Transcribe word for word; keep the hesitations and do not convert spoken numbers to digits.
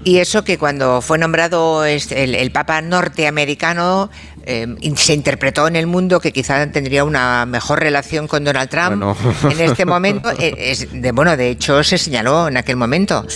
Y eso que cuando fue nombrado el, el Papa norteamericano eh, se interpretó en el mundo que quizá tendría una mejor relación con Donald Trump. Bueno. En este momento, es de, bueno, de hecho se señaló en aquel momento